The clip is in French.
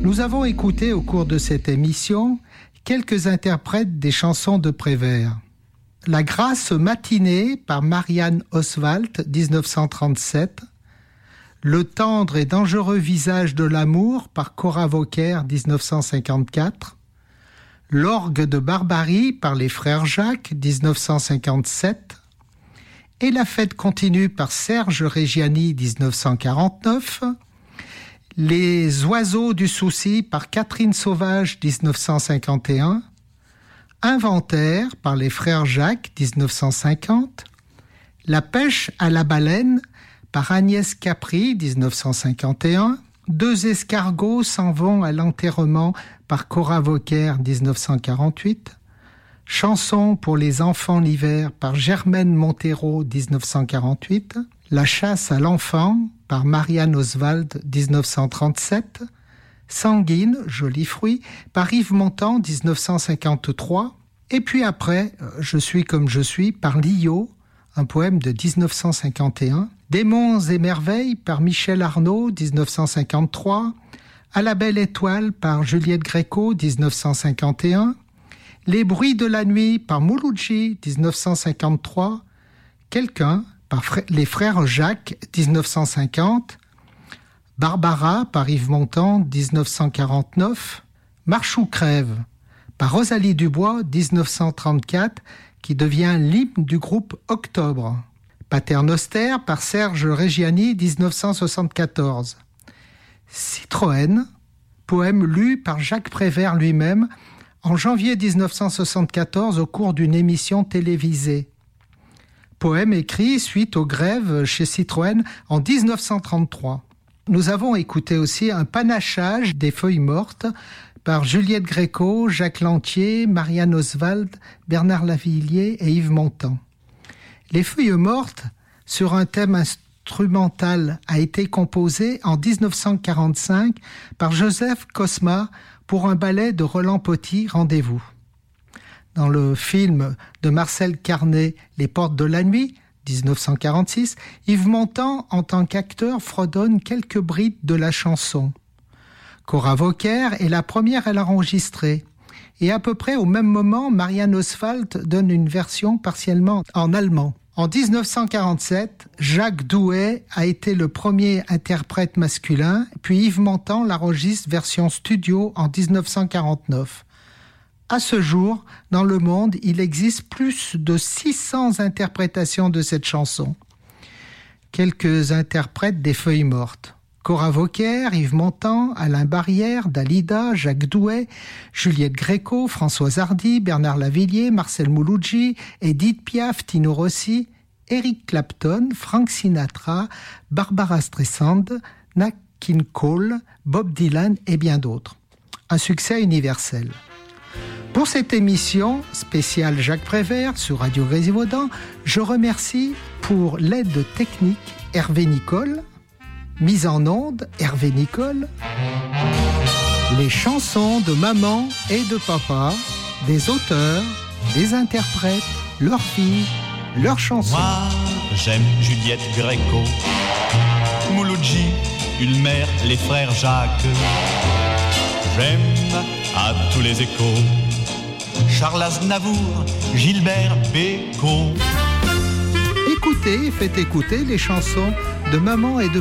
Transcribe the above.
Nous avons écouté au cours de cette émission quelques interprètes des chansons de Prévert. La Grâce matinée par Marianne Oswald, 1937. Le tendre et dangereux visage de l'amour par Cora Vauquer, 1954. L'orgue de Barbarie par les frères Jacques, 1957. Et la fête continue par Serge Reggiani, 1949. Les oiseaux du souci par Catherine Sauvage, 1951. Inventaire par les frères Jacques, 1950. La pêche à la baleine par Agnès Capry, 1951. Deux escargots s'en vont à l'enterrement par Cora Vauquer, 1948. Chanson pour les enfants l'hiver par Germaine Montero, 1948. La chasse à l'enfant par Marianne Oswald, 1937. Sanguine, joli fruit, par Yves Montand, 1953. Et puis après, Je suis comme je suis, par Lio, un poème de 1951. Démons et merveilles, par Michel Arnaud, 1953. À la belle étoile, par Juliette Gréco, 1951. Les bruits de la nuit, par Mouloudji, 1953. Quelqu'un, par les frères Jacques, 1950. Barbara, par Yves Montand, 1949. Marche ou crève, par Rosalie Dubois, 1934, qui devient l'hymne du groupe Octobre. Paternoster, par Serge Reggiani, 1974. Citroën, poème lu par Jacques Prévert lui-même en janvier 1974 au cours d'une émission télévisée. Poème écrit suite aux grèves chez Citroën en 1933. Nous avons écouté aussi un panachage des feuilles mortes par Juliette Gréco, Jacques Lantier, Marianne Oswald, Bernard Lavilliers et Yves Montand. Les feuilles mortes, sur un thème instrumental, a été composé en 1945 par Joseph Cosma pour un ballet de Roland Potty, Rendez-vous. Dans le film de Marcel Carné, Les portes de la nuit, 1946, Yves Montand, en tant qu'acteur, fredonne quelques brides de la chanson. Cora Vauquer est la première à l'enregistrer. Et à peu près au même moment, Marianne Oswald donne une version partiellement en allemand. En 1947, Jacques Douai a été le premier interprète masculin, puis Yves Montand l'enregistre version studio en 1949. À ce jour, dans le monde, il existe plus de 600 interprétations de cette chanson. Quelques interprètes des feuilles mortes. Cora Vauquer, Yves Montand, Alain Barrière, Dalida, Jacques Douai, Juliette Gréco, Françoise Hardy, Bernard Lavilliers, Marcel Mouloudji, Edith Piaf, Tino Rossi, Eric Clapton, Frank Sinatra, Barbara Streisand, Nat King Cole, Bob Dylan et bien d'autres. Un succès universel. Pour cette émission spéciale Jacques Prévert sur Radio Grésivaudan, je remercie pour l'aide technique Hervé Nicole, mise en onde Hervé Nicole, les chansons de maman et de papa, des auteurs, des interprètes, leurs filles, leurs chansons. Moi, j'aime Juliette Gréco, Mouloudji, Ulmer, les frères Jacques. J'aime à tous les échos Charles Aznavour, Gilbert Bécaud. Écoutez et faites écouter les chansons de maman et de